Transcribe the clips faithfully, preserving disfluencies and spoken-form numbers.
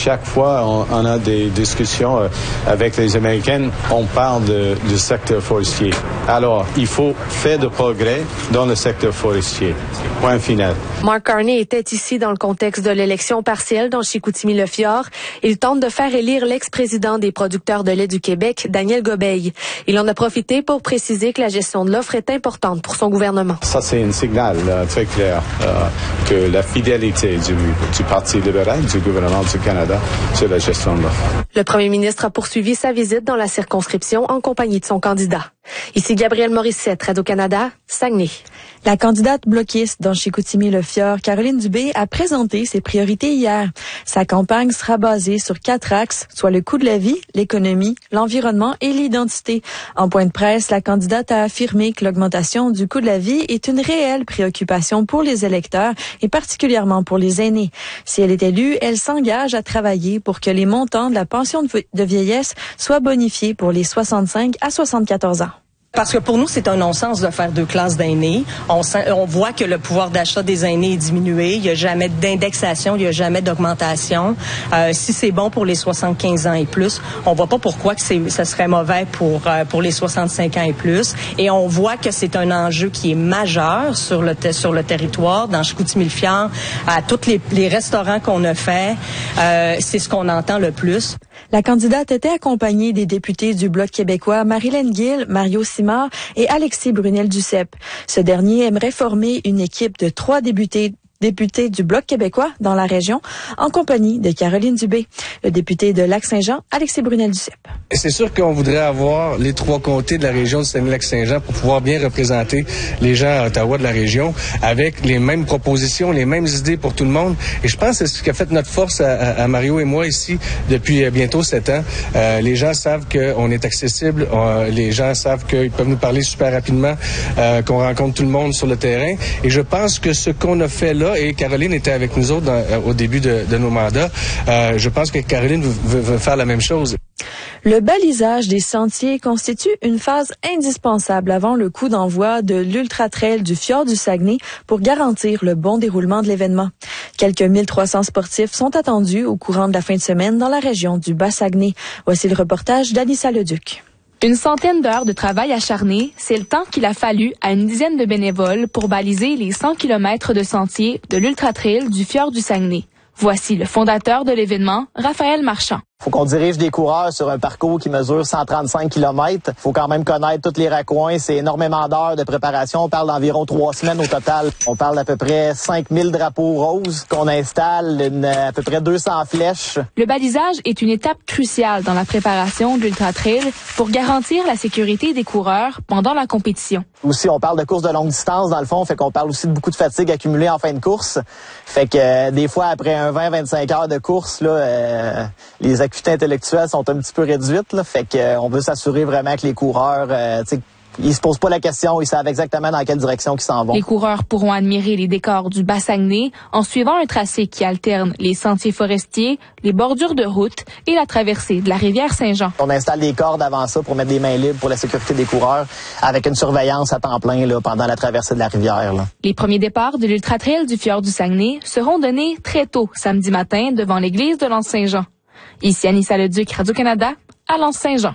chaque fois on, on a des discussions euh, avec les Américains, on parle de, du secteur forestier. Alors, il faut faire de progrès dans le secteur forestier. Point final. Mark Carney était ici dans le contexte de l'élection partielle dans Chicoutimi-Le-Fjord. Il tente de faire élire l'ex-président des producteurs de lait du Québec, Daniel Gobeil. Il en a profité pour préciser que la gestion de l'offre est importante pour son gouvernement. Ça, c'est un signal euh, très clair euh, que la fidélité du, du Parti libéral, du gouvernement du Canada sur la gestion de l'offre. Le premier ministre a poursuivi sa visite dans la circonscription en compagnie de son candidat. Ici Gabrielle Morissette, Radio-Canada, Saguenay. La candidate bloquiste dans Chicoutimi-Le-Fjord, Caroline Dubé, a présenté ses priorités hier. Sa campagne sera basée sur quatre axes, soit le coût de la vie, l'économie, l'environnement et l'identité. En point de presse, la candidate a affirmé que l'augmentation du coût de la vie est une réelle préoccupation pour les électeurs et particulièrement pour les aînés. Si elle est élue, elle s'engage à travailler pour que les montants de la pension de vieillesse soient bonifiés pour les soixante-cinq à soixante-quatorze ans. Parce que pour nous, c'est un non-sens de faire deux classes d'aînés. On, on voit que le pouvoir d'achat des aînés est diminué. Il n'y a jamais d'indexation, il n'y a jamais d'augmentation. Euh, si c'est bon pour les soixante-quinze ans et plus, on voit pas pourquoi que c'est, ça serait mauvais pour euh, pour les soixante-cinq ans et plus. Et on voit que c'est un enjeu qui est majeur sur le sur le territoire, dans Chicoutimi-Le-Fjord, à tous les, les restaurants qu'on a fait. Euh, c'est ce qu'on entend le plus. La candidate était accompagnée des députés du Bloc québécois Marilyn Gill, Mario Simard et Alexis Brunel-Duceppe. Ce dernier aimerait former une équipe de trois députés député du Bloc québécois dans la région, en compagnie de Caroline Dubé, le député de Lac-Saint-Jean, Alexis Brunel-Duceppe. C'est sûr qu'on voudrait avoir les trois comtés de la région de Saguenay-Lac-Saint-Jean pour pouvoir bien représenter les gens à Ottawa de la région avec les mêmes propositions, les mêmes idées pour tout le monde. Et je pense que c'est ce qui a fait notre force à, à Mario et moi ici depuis bientôt sept ans. Euh, les gens savent qu'on est accessible, on, les gens savent qu'ils peuvent nous parler super rapidement, euh, qu'on rencontre tout le monde sur le terrain. Et je pense que ce qu'on a fait là, et Caroline était avec nous autres dans, au début de, de nos mandats. Euh, je pense que Caroline veut, veut faire la même chose. Le balisage des sentiers constitue une phase indispensable avant le coup d'envoi de l'Ultra-Trail du Fjord du Saguenay pour garantir le bon déroulement de l'événement. Quelques mille trois cents sportifs sont attendus au courant de la fin de semaine dans la région du Bas-Saguenay. Voici le reportage d'Anissa Leduc. Une centaine d'heures de travail acharné, c'est le temps qu'il a fallu à une dizaine de bénévoles pour baliser les cent kilomètres de sentiers de l'Ultra-Trail du Fjord du Saguenay. Voici le fondateur de l'événement, Raphaël Marchand. Faut qu'on dirige des coureurs sur un parcours qui mesure cent trente-cinq kilomètres. Faut quand même connaître tous les raccoins. C'est énormément d'heures de préparation. On parle d'environ trois semaines au total. On parle d'à peu près cinq mille drapeaux roses qu'on installe, une, à peu près deux cents flèches. Le balisage est une étape cruciale dans la préparation de l'Ultra Trail pour garantir la sécurité des coureurs pendant la compétition. Aussi, on parle de courses de longue distance, dans le fond. Fait qu'on parle aussi de beaucoup de fatigue accumulée en fin de course. Fait que euh, des fois, après un vingt à vingt-cinq heures de course, là, euh, les acuités intellectuelles sont un petit peu réduites. Là, fait que euh, on veut s'assurer vraiment que les coureurs, euh, tu sais, ils se posent pas la question, ils savent exactement dans quelle direction ils s'en vont. Les coureurs pourront admirer les décors du Bas-Saguenay en suivant un tracé qui alterne les sentiers forestiers, les bordures de route et la traversée de la rivière Saint-Jean. On installe des cordes avant ça pour mettre des mains libres pour la sécurité des coureurs avec une surveillance à temps plein là, pendant la traversée de la rivière. Là. Les premiers départs de l'Ultra Trail du Fjord du Saguenay seront donnés très tôt samedi matin devant l'église de l'Anse-Saint-Jean. Ici Anissa Leduc, Radio-Canada, à l'Anse-Saint-Jean.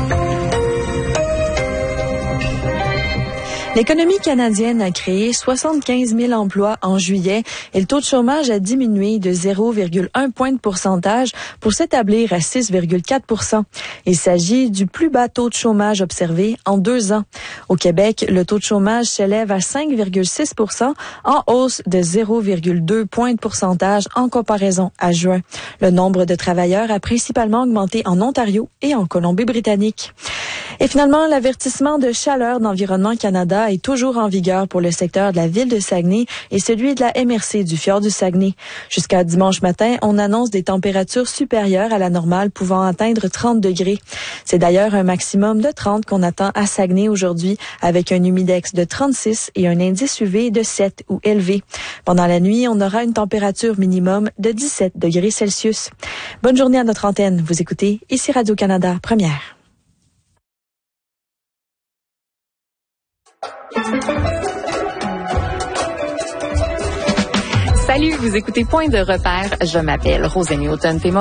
L'économie canadienne a créé soixante-quinze mille emplois en juillet et le taux de chômage a diminué de zéro virgule un point de pourcentage pour s'établir à six virgule quatre pour cent. Il s'agit du plus bas taux de chômage observé en deux ans. Au Québec, le taux de chômage s'élève à cinq virgule six pour cent, en hausse de zéro virgule deux points de pourcentage en comparaison à juin. Le nombre de travailleurs a principalement augmenté en Ontario et en Colombie-Britannique. Et finalement, l'avertissement de chaleur d'Environnement Canada est toujours en vigueur pour le secteur de la ville de Saguenay et celui de la M R C du Fjord du Saguenay. Jusqu'à dimanche matin, on annonce des températures supérieures à la normale pouvant atteindre trente degrés. C'est d'ailleurs un maximum de trente qu'on attend à Saguenay aujourd'hui avec un humidex de trente-six et un indice U V de sept ou élevé. Pendant la nuit, on aura une température minimum de dix-sept degrés Celsius. Bonne journée à notre antenne. Vous écoutez ici Radio-Canada Première. Salut, vous écoutez Point de repère. Je m'appelle Rosénie Houghton.